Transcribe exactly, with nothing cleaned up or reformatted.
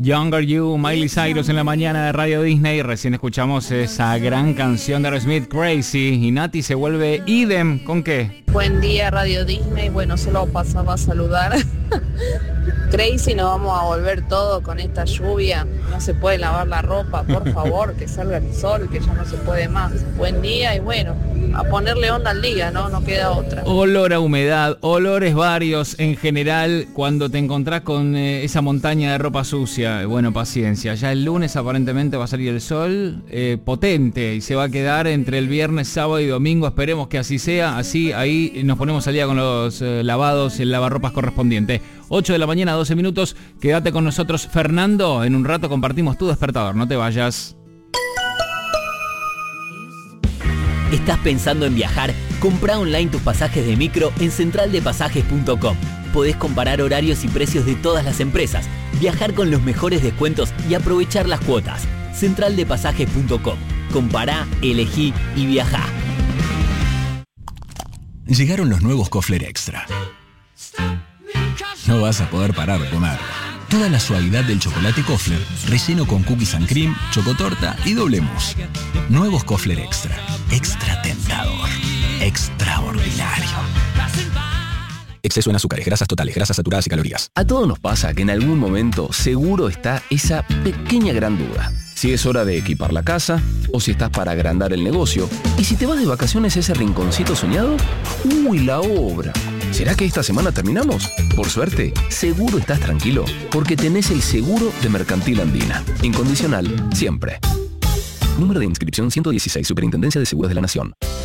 Younger You, Miley Cyrus en la mañana de Radio Disney. Recién escuchamos esa gran canción de Aerosmith, Crazy. Y Nati se vuelve idem. ¿Con qué? Buen día, Radio Disney. Bueno, solo pasaba a saludar. Crazy, nos vamos a volver todo con esta lluvia. No se puede lavar la ropa, por favor, que salga el sol, que ya no se puede más. Buen día y bueno, a ponerle onda al día, ¿no? No queda otra. Olor a humedad, olores varios en general cuando te encontrás con eh, esa montaña de ropa sucia. Bueno, paciencia. Ya el lunes aparentemente va a salir el sol eh, potente y se va a quedar entre el viernes, sábado y domingo. Esperemos que así sea. Así ahí nos ponemos al día con los eh, lavados y el lavarropas correspondiente. ocho de la mañana, doce minutos. Quédate con nosotros, Fernando. En un rato compartimos tu despertador. No te vayas. ¿Estás pensando en viajar? Comprá online tus pasajes de micro en central de pasajes punto com. Podés comparar horarios y precios de todas las empresas, viajar con los mejores descuentos y aprovechar las cuotas. central de pasajes punto com. Compará, elegí y viajá. Llegaron los nuevos Kofler Extra. No vas a poder parar de comer. Toda la suavidad del chocolate Kofler, relleno con cookies and cream, chocotorta y doble mousse. Nuevos Kofler Extra. Extra tentador. Extraordinario. Exceso en azúcares, grasas totales, grasas saturadas y calorías. A todos nos pasa que en algún momento seguro está esa pequeña gran duda. Si es hora de equipar la casa, o si estás para agrandar el negocio, y si te vas de vacaciones a ese rinconcito soñado, ¡uy, la obra! ¿Será que esta semana terminamos? Por suerte, seguro estás tranquilo, porque tenés el seguro de Mercantil Andina. Incondicional, siempre. Número de inscripción ciento dieciséis, Superintendencia de Seguros de la Nación.